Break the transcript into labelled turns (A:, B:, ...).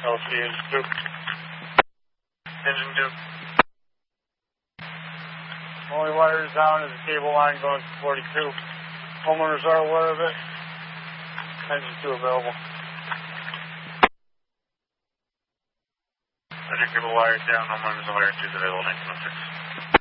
A: LC engine 2. Engine 2. Only wires down is the cable line going to 42. Homeowners are aware of it. Engine 2 available. Roger, cable wires down. Homeowners aware. 2 is available. 1906.